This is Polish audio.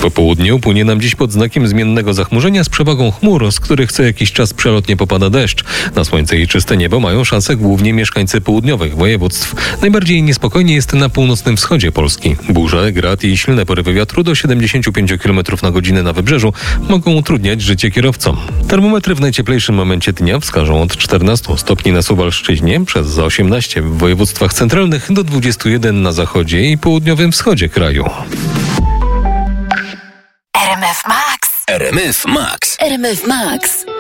Po południu płynie nam dziś pod znakiem zmiennego zachmurzenia z przewagą chmur, z których co jakiś czas przelotnie popada deszcz. Na słońce i czyste niebo mają szansę głównie mieszkańcy południowych województw. Najbardziej niespokojnie jest na północnym wschodzie Polski. Burze, grad i silne porywy wiatru do 75 km na godzinę na wybrzeżu mogą utrudniać życie kierowcom. Termometry w najcieplejszym momencie dnia wskażą od 14 stopni na Suwalszczyźnie, przez 18 w województwach centralnych do 21 na zachodzie i południowym wschodzie kraju. RMF Max. RMF Max. RMF Max.